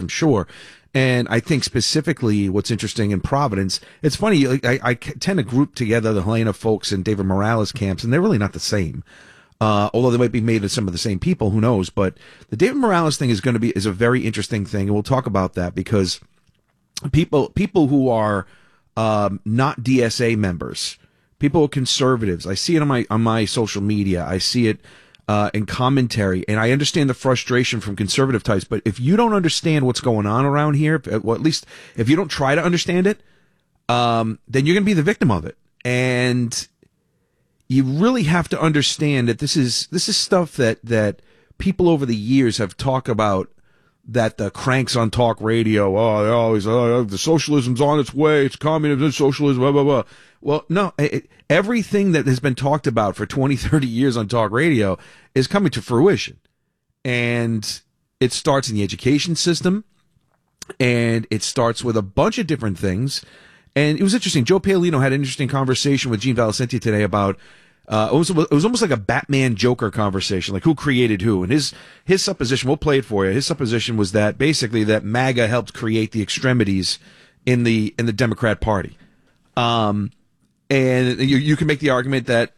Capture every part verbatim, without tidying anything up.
I'm sure. And I think specifically what's interesting in Providence, it's funny, like, I, I tend to group together the Helena folks and David Morales camps, and they're really not the same. Uh, although they might be made of some of the same people, who knows? But the David Morales thing is going to be, is a very interesting thing. And we'll talk about that because people, people who are, um, not D S A members, people who are conservatives, I see it on my, on my social media. I see it, uh, in commentary, and I understand the frustration from conservative types. But if you don't understand what's going on around here, well, at least if you don't try to understand it, um, then you're going to be the victim of it. And you really have to understand that this is this is stuff that, that people over the years have talked about, that the cranks on talk radio, oh, they always, oh, the socialism's on its way, it's communism, it's socialism, blah, blah, blah. Well, no, it, everything that has been talked about for twenty, thirty years on talk radio is coming to fruition. And it starts in the education system, and it starts with a bunch of different things. And it was interesting. Joe Paolino had an interesting conversation with Gene Valicenti today about, uh, it was, it was almost like a Batman Joker conversation, like who created who. And his, his supposition, we'll play it for you. His supposition was that basically that MAGA helped create the extremities in the, in the Democrat Party. Um, and you, you can make the argument that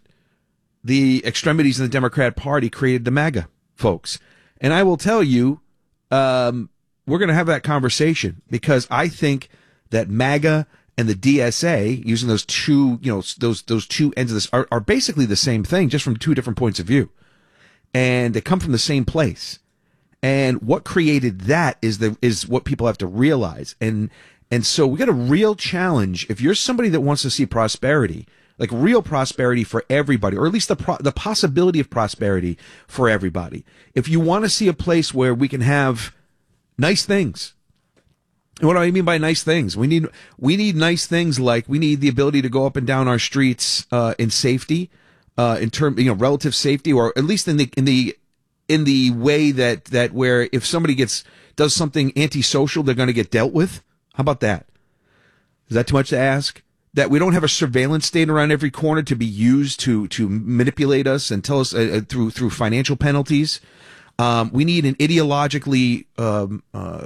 the extremities in the Democrat Party created the MAGA folks. And I will tell you, um, we're going to have that conversation because I think that MAGA and the D S A, using those two, you know, those those two ends of this, are, are basically the same thing, just from two different points of view, and they come from the same place. And what created that is the is what people have to realize. And and so we got a real challenge. If you're somebody that wants to see prosperity, like real prosperity for everybody, or at least the pro, the possibility of prosperity for everybody, if you want to see a place where we can have nice things. What do I mean by nice things? We need we need nice things like we need the ability to go up and down our streets uh, in safety, uh, in term you know relative safety, or at least in the in the in the way that that where if somebody gets does something antisocial, they're going to get dealt with. How about that? Is that too much to ask? That we don't have a surveillance state around every corner to be used to to manipulate us and tell us uh, through through financial penalties. Um, we need an ideologically um, uh,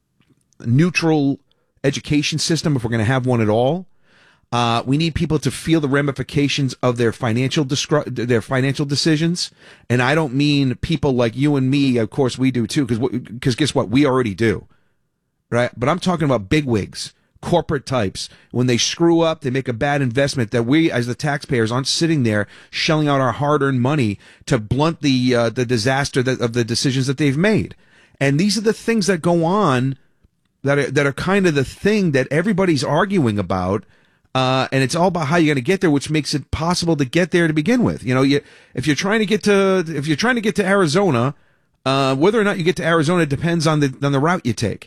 neutral education system if we're going to have one at all. Uh, we need people to feel the ramifications of their financial discru- their financial decisions, and I don't mean people like you and me. Of course, we do too, because because guess what? We already do, right? But I'm talking about bigwigs, corporate types. When they screw up, they make a bad investment that we, as the taxpayers, aren't sitting there shelling out our hard-earned money to blunt the uh, the disaster that, of the decisions that they've made. And these are the things that go on. That are, that are kind of the thing that everybody's arguing about, uh, and it's all about how you're going to get there, which makes it possible to get there to begin with. You know, you, if you're trying to get to if you're trying to get to Arizona, uh, whether or not you get to Arizona depends on the on the route you take.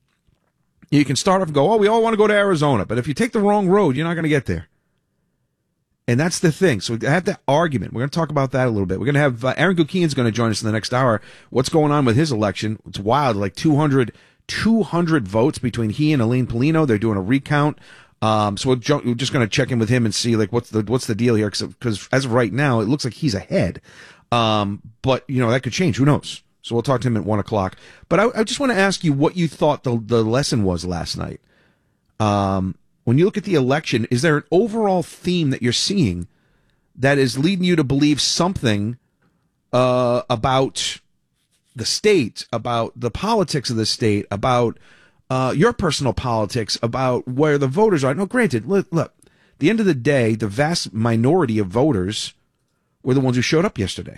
You can start off and go, oh, we all want to go to Arizona, but if you take the wrong road, you're not going to get there. And that's the thing. So we have that argument. We're going to talk about that a little bit. We're going to have uh, Aaron Gukian's going to join us in the next hour. What's going on with his election? It's wild, like two hundred. two hundred votes between he and Elaine Polino. They're doing a recount. Um, so we're, ju- we're just going to check in with him and see like what's the what's the deal here, because as of right now, it looks like he's ahead. Um, but you know that could change. Who knows? So we'll talk to him at one o'clock. But I, I just want to ask you what you thought the the lesson was last night. Um, when you look at the election, is there an overall theme that you're seeing that is leading you to believe something uh, about the state, about the politics of the state, about uh, your personal politics, about where the voters are? No, granted, look, look, at the end of the day, the vast minority of voters were the ones who showed up yesterday.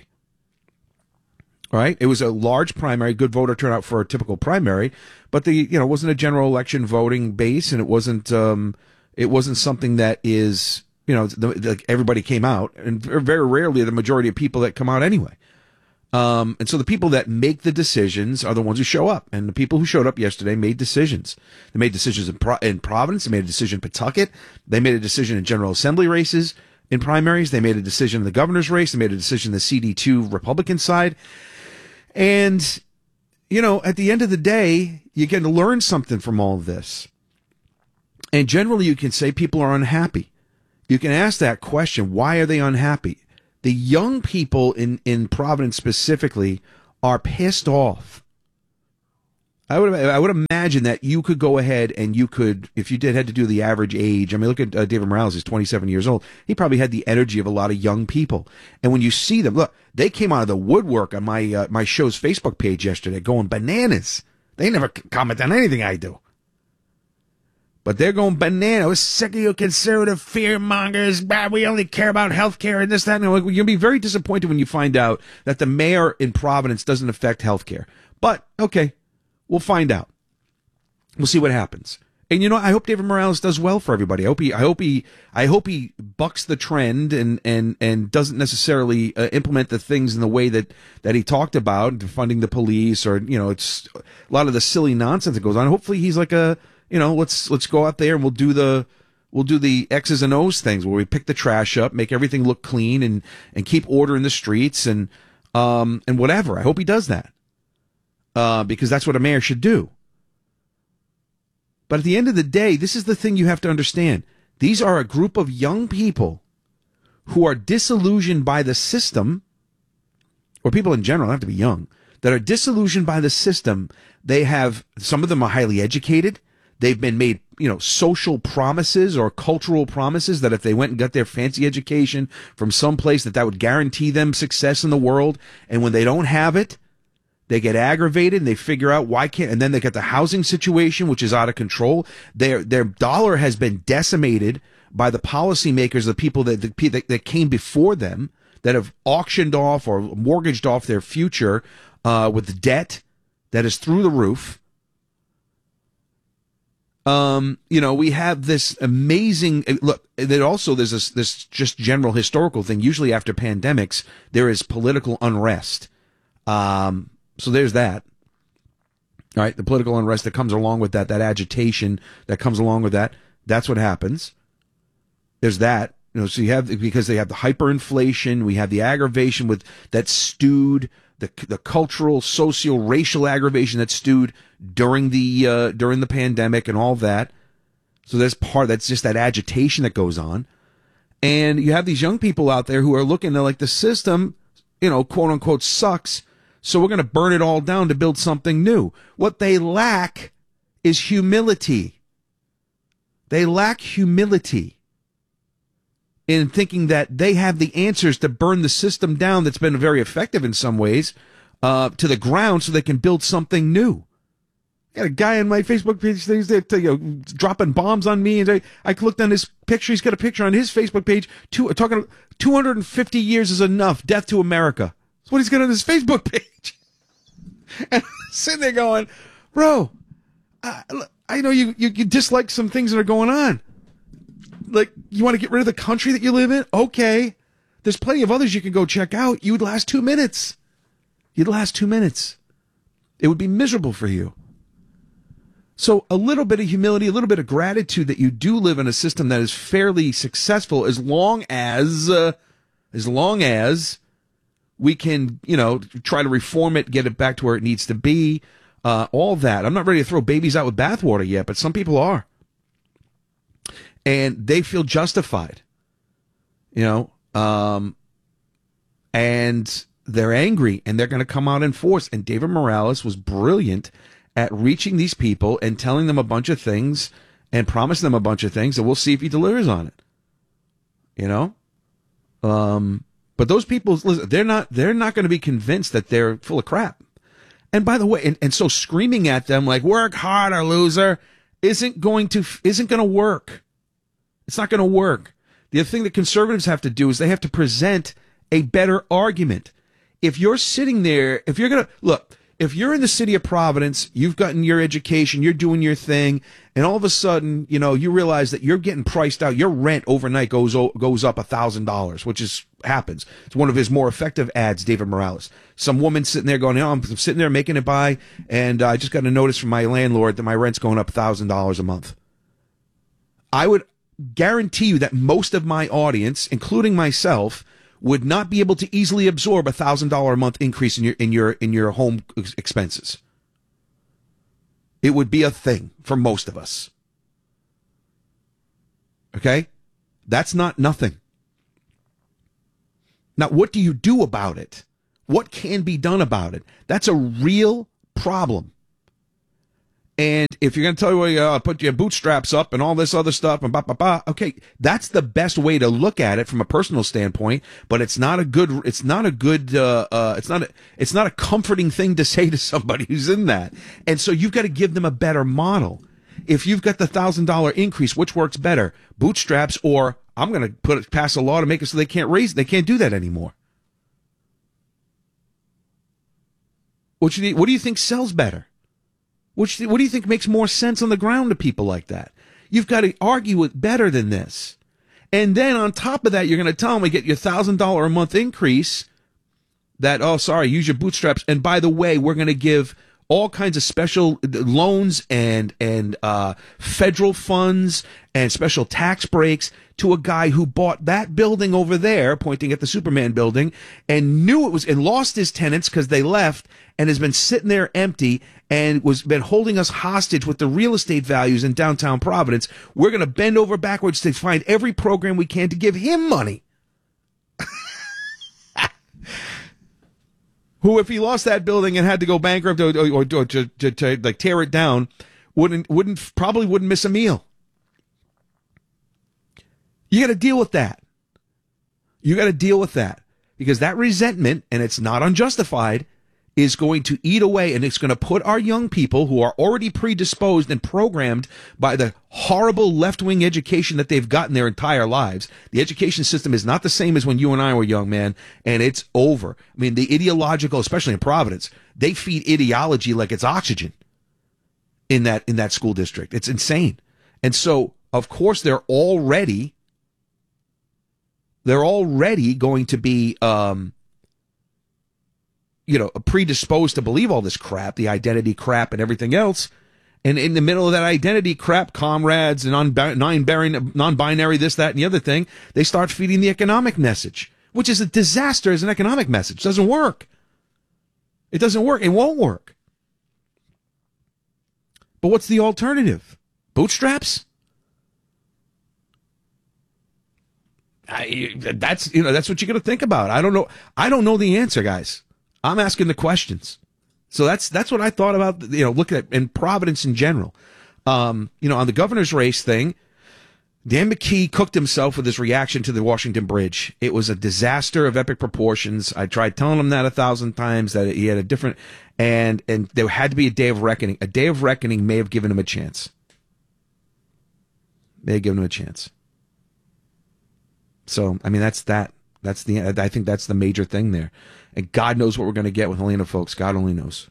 All right, it was a large primary, good voter turnout for a typical primary, but the you know it wasn't a general election voting base, and it wasn't um, it wasn't something that is you know the, the, everybody came out, and very rarely the majority of people that come out anyway. Um, and so the people that make the decisions are the ones who show up. And the people who showed up yesterday made decisions. They made decisions in, Pro- in Providence. They made a decision in Pawtucket. They made a decision in General Assembly races, in primaries. They made a decision in the governor's race. They made a decision in the C D two Republican side. And, you know, at the end of the day, you get to learn something from all of this. And generally you can say people are unhappy. You can ask that question, why are they unhappy? The young people in, in Providence specifically are pissed off. I would I would imagine that you could go ahead and you could, if you did had to do the average age. I mean, look at uh, David Morales. He's twenty-seven years old. He probably had the energy of a lot of young people. And when you see them, look, they came out of the woodwork on my uh, my show's Facebook page yesterday, going bananas. They never comment on anything I do, but they're going banana. We're sick of you conservative fear mongers. Bah, we only care about healthcare and this, that, and that. You'll be very disappointed when you find out that the mayor in Providence doesn't affect healthcare. But okay. We'll find out. We'll see what happens. And you know, I hope David Morales does well for everybody. I hope he, I hope he, I hope he bucks the trend and and and doesn't necessarily uh, implement the things in the way that that he talked about, funding the police, or you know, it's a lot of the silly nonsense that goes on. Hopefully, he's like a, you know, let's let's go out there and we'll do the we'll do the X's and O's things where we pick the trash up, make everything look clean, and and keep order in the streets and um and whatever. I hope he does that. Uh, because that's what a mayor should do. But at the end of the day, this is the thing you have to understand. These are a group of young people who are disillusioned by the system, or people in general, don't have to be young, that are disillusioned by the system. They have, some of them are highly educated. They've been made, you know, social promises or cultural promises that if they went and got their fancy education from someplace that that would guarantee them success in the world. And when they don't have it, they get aggravated and they figure out why can't, and then they get the housing situation, which is out of control. Their, their dollar has been decimated by the policymakers, the people that, the, that, that came before them, that have auctioned off or mortgaged off their future, uh, with debt that is through the roof. Um, you know, we have this amazing, look, that also there's this, this just general historical thing. Usually after pandemics, there is political unrest. Um, So there's that. All right, the political unrest that comes along with that, that agitation that comes along with that, that's what happens. There's that. You know, so you have, because they have the hyperinflation, we have the aggravation with that stewed, the the cultural, social, racial aggravation that stewed during the uh, during the pandemic and all that. So there's part, that's just that agitation that goes on. And you have these young people out there who are looking at like the system, you know, quote unquote sucks. So we're going to burn it all down to build something new. What they lack is humility. They lack humility in thinking that they have the answers to burn the system down that's been very effective in some ways uh, to the ground so they can build something new. I got a guy on my Facebook page things that you know, dropping bombs on me, and I, I looked on his picture. He's got a picture on his Facebook page. Two, talking two hundred fifty years is enough. Death to America. That's what he's got on his Facebook page. And I'm sitting there going, bro, I, I know you, you, you dislike some things that are going on. Like, you want to get rid of the country that you live in? Okay. There's plenty of others you can go check out. You would last two minutes. You'd last two minutes. It would be miserable for you. So a little bit of humility, a little bit of gratitude that you do live in a system that is fairly successful, as long as, uh, as long as we can, you know, try to reform it, get it back to where it needs to be, uh, all that. I'm not ready to throw babies out with bathwater yet, but some people are. And they feel justified, you know, um, and they're angry, and they're going to come out in force. And David Morales was brilliant at reaching these people and telling them a bunch of things and promising them a bunch of things, and we'll see if he delivers on it, you know? Um... But those people, listen, they're not, they're not going to be convinced that they're full of crap. And by the way, and, and so screaming at them like, work harder, loser, isn't going to, isn't going to work. It's not going to work. The other thing that conservatives have to do is they have to present a better argument. If you're sitting there, if you're going to, look, if you're in the city of Providence, you've gotten your education, you're doing your thing, and all of a sudden, you know, you realize that you're getting priced out. Your rent overnight goes goes up a thousand dollars, which is happens. It's one of his more effective ads, David Morales. Some woman sitting there going, "Oh, I'm sitting there making it by, and uh, I just got a notice from my landlord that my rent's going up a thousand dollars a month." I would guarantee you that most of my audience, including myself, would not be able to easily absorb a thousand dollar a month increase in your in your in your home expenses. It would be a thing for most of us. Okay? That's not nothing. Now, what do you do about it? What can be done about it? That's a real problem. And if you're going to tell you, well, you uh, put your bootstraps up and all this other stuff and ba ba ba, okay, that's the best way to look at it from a personal standpoint. But it's not a good, it's not a good, uh, uh, it's not, a, it's not a comforting thing to say to somebody who's in that. And so you've got to give them a better model. If you've got the thousand dollar increase, which works better, bootstraps, or I'm going to put it, pass a law to make it so they can't raise, they can't do that anymore. What do you, what do you think sells better? Which, what do you think makes more sense on the ground to people like that? You've got to argue it better than this. And then on top of that, you're going to tell them we get your one thousand dollars a month increase that, oh, sorry, use your bootstraps. And by the way, we're going to give all kinds of special loans and, and, uh, federal funds and special tax breaks to a guy who bought that building over there, pointing at the Superman building, and knew it was, and lost his tenants because they left, and has been sitting there empty and was been holding us hostage with the real estate values in downtown Providence. We're going to bend over backwards to find every program we can to give him money. Who, if he lost that building and had to go bankrupt or, or, or to, to, to like tear it down, wouldn't wouldn't probably wouldn't miss a meal. You got to deal with that. You got to deal with that because that resentment, and it's not unjustified, is going to eat away, and it's going to put our young people who are already predisposed and programmed by the horrible left-wing education that they've gotten their entire lives. The education system is not the same as when you and I were young, man, and it's over. I mean, the ideological, especially in Providence, they feed ideology like it's oxygen in that in that school district. It's insane. And so, of course, they're already they're already going to be um you know, predisposed to believe all this crap, the identity crap and everything else. And in the middle of that identity crap, comrades and non-binary, this, that, and the other thing, they start feeding the economic message, which is a disaster as an economic message. It doesn't work. It doesn't work. It won't work. But what's the alternative? Bootstraps? I, that's, you know, that's what you got to think about. I don't know. I don't know the answer, guys. I'm asking the questions. So that's that's what I thought about, you know, looking at in Providence in general. Um, you know, on the governor's race thing, Dan McKee cooked himself with his reaction to the Washington Bridge. It was a disaster of epic proportions. I tried telling him that a thousand times, that he had a different, and and there had to be a day of reckoning. A day of reckoning may have given him a chance. May have given him a chance. So, I mean, that's that. That's the, I think that's the major thing there. And God knows what we're going to get with Helena, folks. God only knows.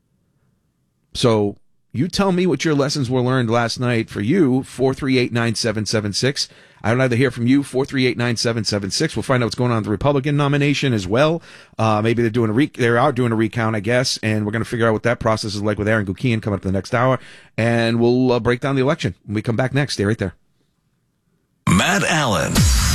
So you tell me what your lessons were learned last night for you, four three eight, nine seven seven six. I would like to hear from you, four three eight, nine seven seven six. We'll find out what's going on with the Republican nomination as well. Uh, maybe they're doing a re- they're out doing a recount, I guess, and we're going to figure out what that process is like with Aaron Gukian coming up in the next hour. And we'll uh, break down the election when we come back next. Stay right there. Matt Allen.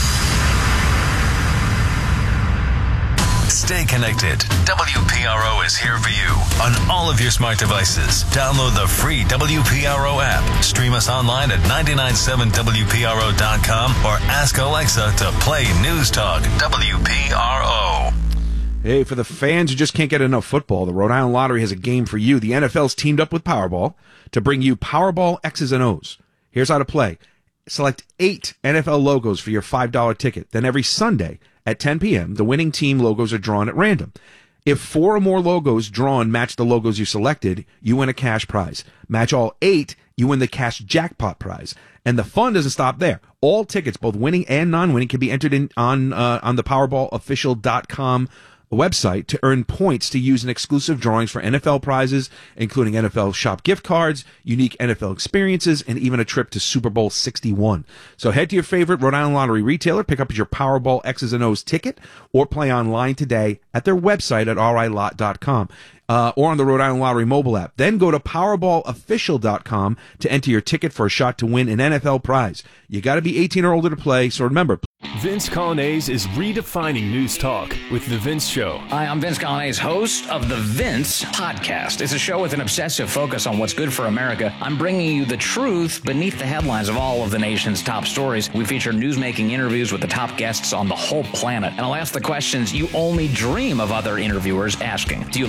Stay connected. W P R O is here for you on all of your smart devices. Download the free W P R O app. Stream us online at nine nine seven W P R O dot com or ask Alexa to play News Talk W P R O. Hey, for the fans who just can't get enough football, the Rhode Island Lottery has a game for you. The N F L's teamed up with Powerball to bring you Powerball X's and O's. Here's how to play. Select eight N F L logos for your five dollar ticket. Then every Sunday at ten p.m., the winning team logos are drawn at random. If four or more logos drawn match the logos you selected, you win a cash prize. Match all eight, you win the cash jackpot prize. And the fun doesn't stop there. All tickets, both winning and non-winning, can be entered in on uh, on the Powerball Official dot com website to earn points to use in exclusive drawings for N F L prizes, including N F L Shop gift cards, unique N F L experiences, and even a trip to Super Bowl sixty-one. So head to your favorite Rhode Island Lottery retailer, pick up your Powerball X's and O's ticket, or play online today at their website at r i lot dot com. Uh, or on the Rhode Island Lottery mobile app. Then go to Powerball Official dot com to enter your ticket for a shot to win an N F L prize. You got to be eighteen or older to play, so remember. Vince Colonnese is redefining news talk with The Vince Show. Hi, I'm Vince Colonnese, host of The Vince Podcast. It's a show with an obsessive focus on what's good for America. I'm bringing you the truth beneath the headlines of all of the nation's top stories. We feature news-making interviews with the top guests on the whole planet. And I'll ask the questions you only dream of other interviewers asking. Do you like being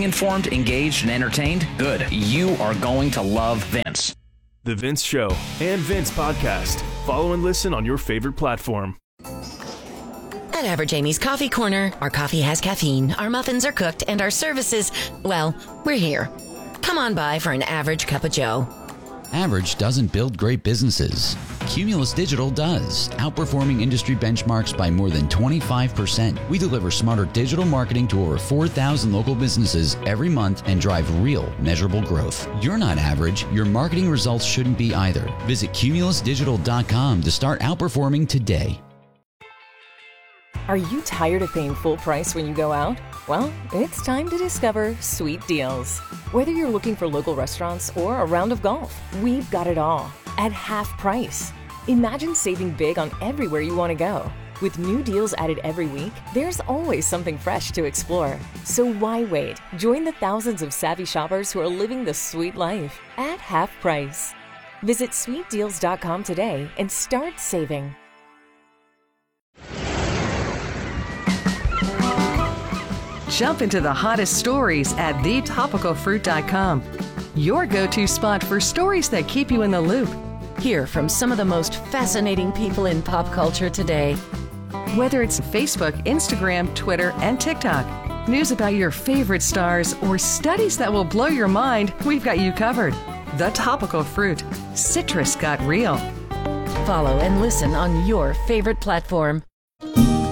feeling informed, engaged, and entertained? Good. You are going to love Vince. The Vince Show and Vince Podcast. Follow and listen on your favorite platform. At Average Amy's Coffee Corner, our coffee has caffeine, our muffins are cooked, and our services, well, we're here. Come on by for an average cup of joe. Average doesn't build great businesses. Cumulus Digital does, outperforming industry benchmarks by more than twenty-five percent. We deliver smarter digital marketing to over four thousand local businesses every month and drive real, measurable growth. You're not average. Your marketing results shouldn't be either. Visit cumulus digital dot com to start outperforming today. Are you tired of paying full price when you go out? Well, it's time to discover Sweet Deals. Whether you're looking for local restaurants or a round of golf, we've got it all at half price. Imagine saving big on everywhere you want to go. With new deals added every week, there's always something fresh to explore. So why wait? Join the thousands of savvy shoppers who are living the sweet life at half price. Visit sweet deals dot com today and start saving. Jump into the hottest stories at the topical fruit dot com. Your go-to spot for stories that keep you in the loop. Hear from some of the most fascinating people in pop culture today. Whether it's Facebook, Instagram, Twitter, and TikTok, news about your favorite stars, or studies that will blow your mind, we've got you covered. The Topical Fruit. Citrus got real. Follow and listen on your favorite platform.